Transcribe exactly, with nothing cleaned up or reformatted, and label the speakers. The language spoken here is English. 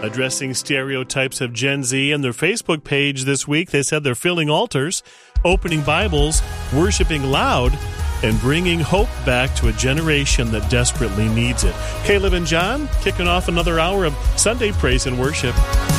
Speaker 1: addressing stereotypes of Gen Z. And their Facebook page this week, they said they're filling altars, opening Bibles, worshiping loud, and bringing hope back to a generation that desperately needs it. Caleb and John kicking off another hour of Sunday praise and worship.